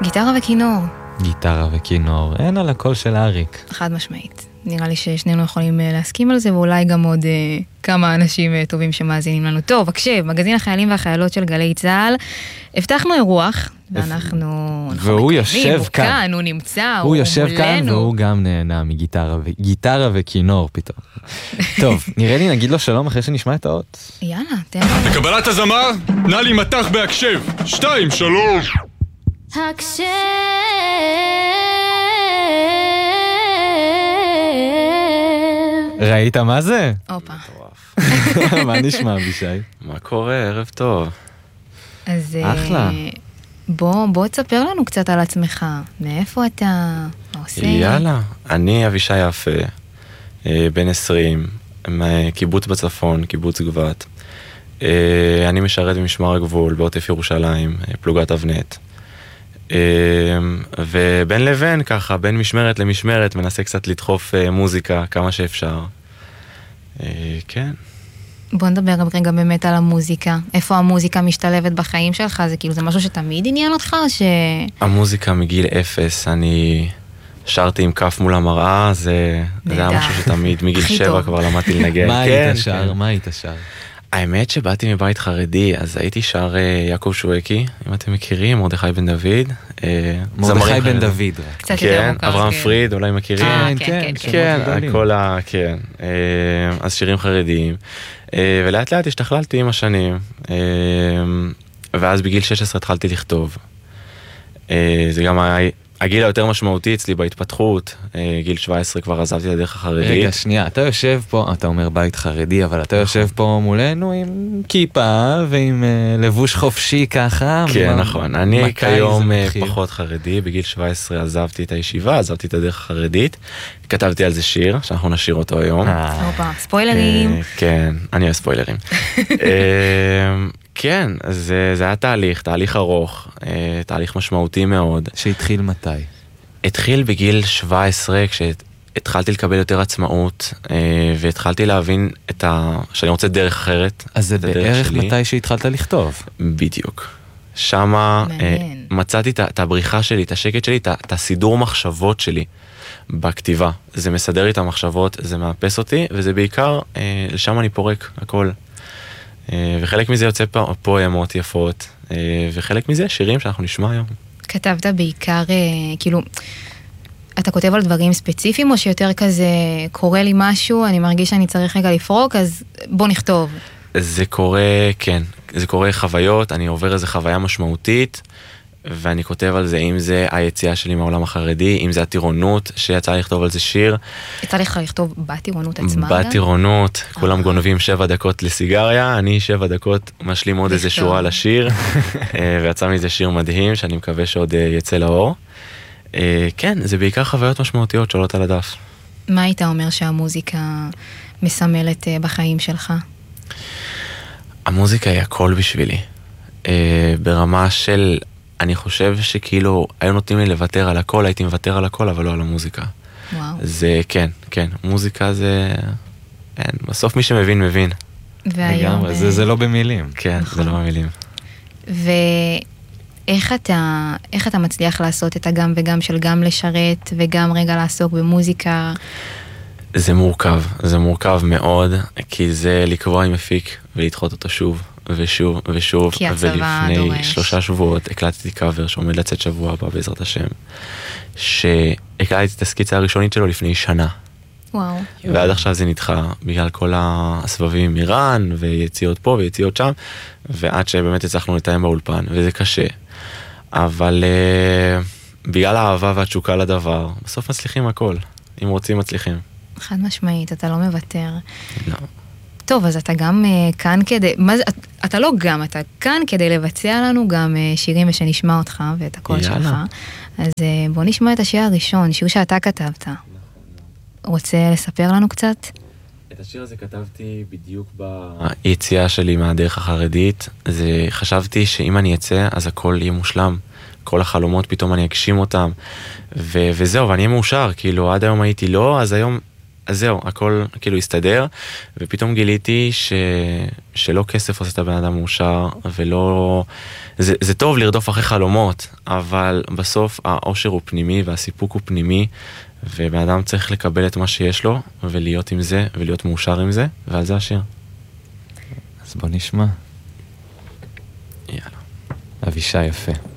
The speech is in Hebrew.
גיטרה וכינור. גיטרה וכינור, אין על הקול של אריק. חד משמעית. נראה לי ששנינו יכולים להסכים על זה, ואולי גם עוד כמה אנשים טובים שמאזינים לנו. טוב, הקשב, מגזין החיילים והחיילות של גלי צהל. הבטחנו אירוח, והוא יושב כאן. הוא נמצא, הוא יושב כאן, והוא גם נהנה מגיטרה וכינור פתאום. טוב, נראה לי נגיד לו שלום אחרי שנשמע את האות. יאללה, תן לו. לקבלת הזמר, נע לי מתח בהקשב. 2, 3. הקשב. ראית מה זה? אופה. מה נשמע, בישי? מה קורה? ערב טוב. אז אחלה. בוא תספר לנו קצת על עצמך. מאיפה אתה? מה עושה? יאללה. אני אבישי יפה, בן 20, קיבוץ בצפון, קיבוץ גבת. אני משרת במשמר הגבול, בעוטף ירושלים, פלוגת אבנט. ובין לבין ככה, בין משמרת למשמרת, מנסה קצת לדחוף מוזיקה כמה שאפשר. כן. בוא נדבר רגע באמת על המוזיקה. איפה המוזיקה משתלבת בחיים שלך? זה כאילו, זה משהו שתמיד עניין אותך? המוזיקה מגיל 0, אני שרתי עם כף מול המראה, זה היה משהו שתמיד, מגיל 7 כבר למדתי לנגן. מה היית שר? מה היית שר? האמת שבאתי מבית חרדי, אז הייתי שר יעקב שואקי, אם אתם מכירים, מרדכי בן דוד. מרדכי בן דוד. קצת יותר מוכר. אברהם פריד, אולי מכירים. כן, הכל כן. אז שירים חרדיים. ולאט לאט השתכללתי עם השנים. ואז בגיל 16 התחלתי לכתוב. זה גם הגיל היותר משמעותי אצלי בהתפתחות, גיל 17 כבר עזבתי לדרך החרדית. רגע, שנייה, אתה יושב פה, אתה אומר בית חרדי, אבל אתה יושב פה מולנו עם כיפה ועם לבוש חופשי ככה. כן, נכון. אני כיום פחות חרדי, בגיל 17 עזבתי את הישיבה, עזבתי את הדרך החרדית, כתבתי על זה שיר, שאנחנו נשאיר אותו היום. אופה, ספוילרים. כן, אני אוהב ספוילרים. כן, זה היה תהליך ארוך, תהליך משמעותי מאוד. שהתחיל מתי? התחיל בגיל 17, כשהתחלתי לקבל יותר עצמאות, והתחלתי להבין שאני רוצה דרך אחרת. אז זה בערך מתי שהתחלת לכתוב. בדיוק. שמה מצאתי את הבריחה שלי, את השקט שלי, את הסידור מחשבות שלי בכתיבה. זה מסדר לי את המחשבות, זה מאפס אותי, וזה בעיקר, לשם אני פורק הכל. וחלק מזה יוצא פואמות יפות, וחלק מזה שירים שאנחנו נשמע היום. כתבת בעיקר, כאילו, אתה כותב על דברים ספציפיים, או שיותר כזה, קורה לי משהו, אני מרגיש שאני צריך רגע לפרוק, אז בוא נכתוב. זה קורה, כן, זה קורה חוויות, אני עובר איזו חוויה משמעותית, ואני כותב על זה, אם זה היציאה שלי מהעולם החרדי, אם זה הטירונות, שיצא לי לכתוב על זה שיר. יצא לך לכתוב בטירונות עצמה? בטירונות, כולם גונבים 7 דקות לסיגריה, אני 7 דקות משלים עוד איזה שורה לשיר, ויצא מזה שיר מדהים, שאני מקווה שעוד יצא לאור. כן, זה בעיקר חוויות משמעותיות שעולות על הדף. מה היית אומר שהמוזיקה מסמלת בחיים שלך? המוזיקה היא הכל בשבילי. ברמה של... אני חושב שכאילו היו נותנים לי לוותר על הכל, הייתי מוותר על הכל, אבל לא על המוזיקה. וואו. זה כן, מוזיקה זה... בסוף מי שמבין, מבין. והיום... זה לא במילים. כן, זה לא במילים. ואיך אתה מצליח לעשות את הגם וגם של גם לשרת, וגם רגע לעסוק במוזיקה? זה מורכב מאוד, כי זה לקבוע עם מפיק ולדחות אותו שוב. ושוב, ולפני 3 שבועות הקלטתי קאבר שעומד לצאת שבוע הבא בעזרת השם, שהקלטתי את הסקיצה הראשונית שלו לפני שנה. וואו. ועד עכשיו זה נדחה בגלל כל הסבבים עם איראן, ויציאות פה ויציאות שם, ועד שבאמת הצלחנו לתאם באולפן, וזה קשה. אבל בגלל האהבה והתשוקה לדבר, בסוף מצליחים הכל. אם רוצים, מצליחים. חד משמעית, אתה לא מוותר. לא. טוב, אז אתה גם כאן כדי, אתה לא גם, אתה כאן כדי לבצע לנו גם שירים ושנשמע אותך ואת הקול שלך. אז בוא נשמע את השיר הראשון, שיר שאתה כתבת. רוצה לספר לנו קצת? את השיר הזה כתבתי בדיוק ביציאה שלי מהדרך החרדית. חשבתי שאם אני אצא, אז הכל יהיה מושלם. כל החלומות פתאום אני אגשים אותם. וזהו, ואני אהיה מאושר. כאילו, עד היום הייתי לא, אז היום אז זהו, הכל כאילו הסתדר, ופתאום גיליתי שלא כסף עושה את הבן אדם מאושר, ולא... זה טוב לרדוף אחרי חלומות, אבל בסוף האושר הוא פנימי, והסיפוק הוא פנימי, ובן אדם צריך לקבל את מה שיש לו, ולהיות עם זה, ולהיות מאושר עם זה, ועל זה השיר. אז בוא נשמע. יאללה. אבישי יפה.